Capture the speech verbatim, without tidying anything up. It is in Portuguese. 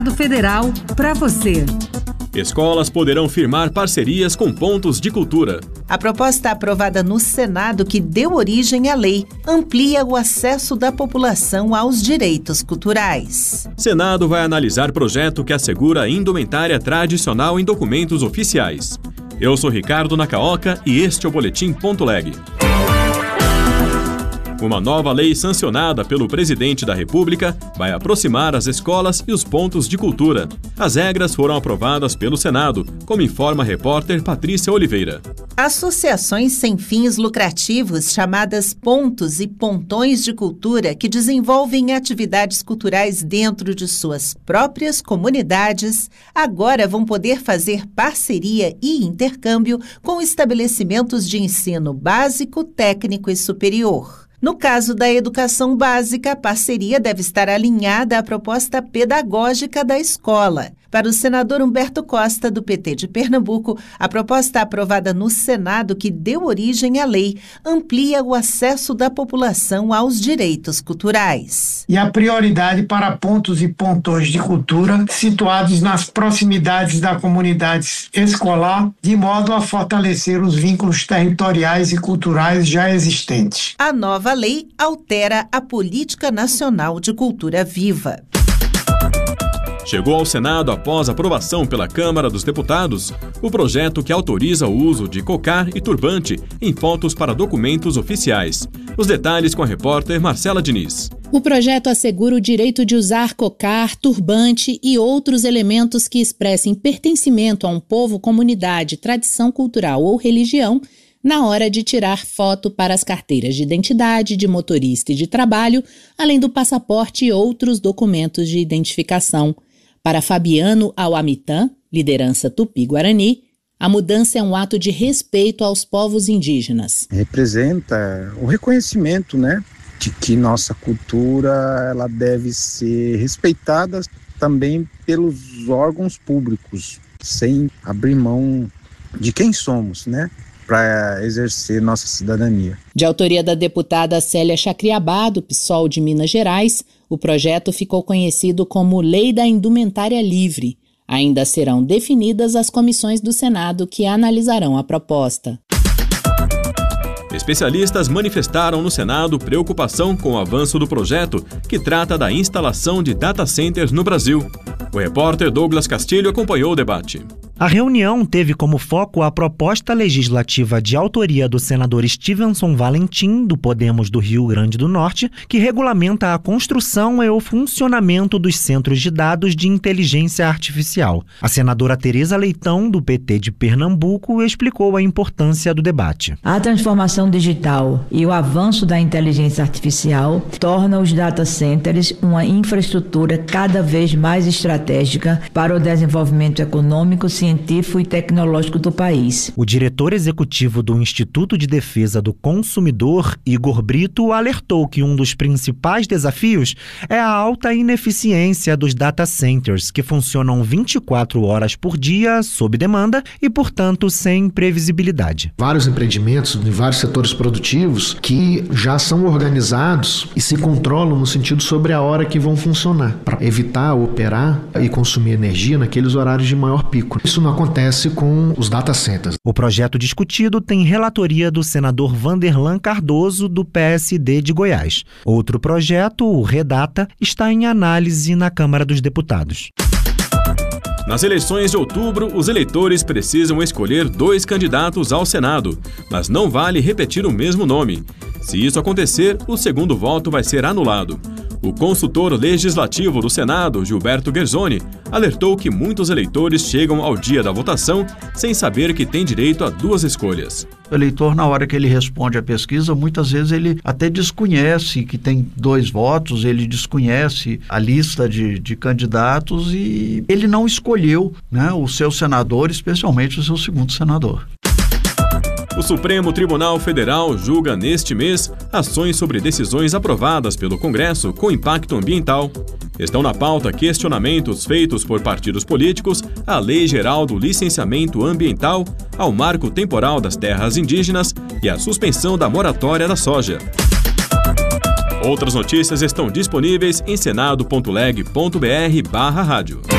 Federal para você. Escolas poderão firmar parcerias com pontos de cultura. A proposta aprovada no Senado, que deu origem à lei, amplia o acesso da população aos direitos culturais. Senado vai analisar projeto que assegura a indumentária tradicional em documentos oficiais. Eu sou Ricardo Nakaoka e este é o Boletim Ponto Leg. Uma nova lei sancionada pelo presidente da República vai aproximar as escolas e os pontos de cultura. As regras foram aprovadas pelo Senado, como informa a repórter Patrícia Oliveira. Associações sem fins lucrativos, chamadas pontos e pontões de cultura, que desenvolvem atividades culturais dentro de suas próprias comunidades, agora vão poder fazer parceria e intercâmbio com estabelecimentos de ensino básico, técnico e superior. No caso da educação básica, a parceria deve estar alinhada à proposta pedagógica da escola. Para o senador Humberto Costa, do P T de Pernambuco, a proposta aprovada no Senado, que deu origem à lei, amplia o acesso da população aos direitos culturais. E a prioridade para pontos e pontões de cultura situados nas proximidades da comunidade escolar, de modo a fortalecer os vínculos territoriais e culturais já existentes. A nova lei altera a Política Nacional de Cultura Viva. Chegou ao Senado após aprovação pela Câmara dos Deputados o projeto que autoriza o uso de cocar e turbante em fotos para documentos oficiais. Os detalhes com a repórter Marcela Diniz. O projeto assegura o direito de usar cocar, turbante e outros elementos que expressem pertencimento a um povo, comunidade, tradição cultural ou religião na hora de tirar foto para as carteiras de identidade, de motorista e de trabalho, além do passaporte e outros documentos de identificação. Para Fabiano Auamitã, liderança Tupi-Guarani, a mudança é um ato de respeito aos povos indígenas. Representa o reconhecimento, né, de que nossa cultura ela deve ser respeitada também pelos órgãos públicos, sem abrir mão de quem somos, né, para exercer nossa cidadania. De autoria da deputada Célia Chacriabá, do PSOL de Minas Gerais, o projeto ficou conhecido como Lei da Indumentária Livre. Ainda serão definidas as comissões do Senado que analisarão a proposta. Especialistas manifestaram no Senado preocupação com o avanço do projeto que trata da instalação de data centers no Brasil. O repórter Douglas Castilho acompanhou o debate. A reunião teve como foco a proposta legislativa de autoria do senador Stevenson Valentim, do Podemos do Rio Grande do Norte, que regulamenta a construção e o funcionamento dos centros de dados de inteligência artificial. A senadora Tereza Leitão, do P T de Pernambuco, explicou a importância do debate. A transformação digital e o avanço da inteligência artificial torna os data centers uma infraestrutura cada vez mais estratégica para o desenvolvimento econômico, científico e tecnológico do país. O diretor executivo do Instituto de Defesa do Consumidor, Igor Brito, alertou que um dos principais desafios é a alta ineficiência dos data centers, que funcionam vinte e quatro horas por dia, sob demanda e, portanto, sem previsibilidade. Vários empreendimentos em vários setores produtivos que já são organizados e se controlam no sentido sobre a hora que vão funcionar, para evitar operar e consumir energia naqueles horários de maior pico. Isso não acontece com os data centers. O projeto discutido tem relatoria do senador Vanderlan Cardoso, do P S D de Goiás. Outro projeto, o Redata, está em análise na Câmara dos Deputados. Nas eleições de outubro, os eleitores precisam escolher dois candidatos ao Senado, mas não vale repetir o mesmo nome. Se isso acontecer, o segundo voto vai ser anulado. O consultor legislativo do Senado, Gilberto Guerzoni, alertou que muitos eleitores chegam ao dia da votação sem saber que tem direito a duas escolhas. O eleitor, na hora que ele responde à pesquisa, muitas vezes ele até desconhece que tem dois votos, ele desconhece a lista de, de candidatos e ele não escolheu, né, o seu senador, especialmente o seu segundo senador. O Supremo Tribunal Federal julga neste mês ações sobre decisões aprovadas pelo Congresso com impacto ambiental. Estão na pauta questionamentos feitos por partidos políticos à Lei Geral do Licenciamento Ambiental, ao Marco Temporal das Terras Indígenas e à suspensão da moratória da soja. Outras notícias estão disponíveis em senado ponto leg ponto br barra rádio.